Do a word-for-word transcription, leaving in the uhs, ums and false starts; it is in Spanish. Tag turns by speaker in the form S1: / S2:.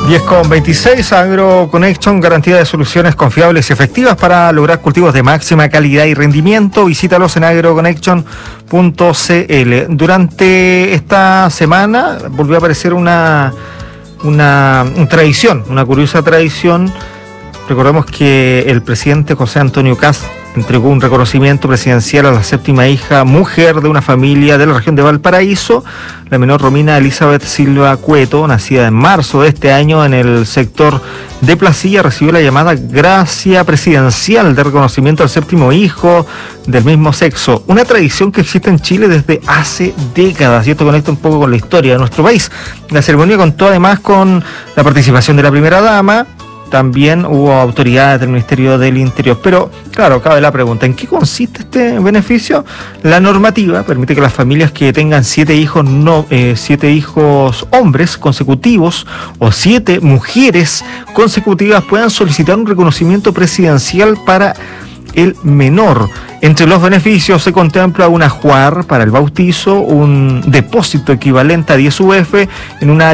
S1: diez con veintiséis, AgroConnection, garantía de soluciones confiables y efectivas para lograr cultivos de máxima calidad y rendimiento. Visítalos en agroconnection punto c l. Durante esta semana volvió a aparecer una, una, una tradición, una curiosa tradición. Recordemos que el presidente José Antonio Kast entregó un reconocimiento presidencial a la séptima hija mujer de una familia de la región de Valparaíso, la menor Romina Elizabeth Silva Cueto, nacida en marzo de este año en el sector de Placilla, recibió la llamada gracia presidencial de reconocimiento al séptimo hijo del mismo sexo, una tradición que existe en Chile desde hace décadas, y esto conecta un poco con la historia de nuestro país. La ceremonia contó además con la participación de la primera dama. También hubo autoridades del Ministerio del Interior. Pero, claro, cabe la pregunta, ¿en qué consiste este beneficio? La normativa permite que las familias que tengan siete hijos, no, eh, siete hijos hombres consecutivos o siete mujeres consecutivas puedan solicitar un reconocimiento presidencial para el menor. Entre los beneficios se contempla un ajuar para el bautizo, un depósito equivalente a diez U F en una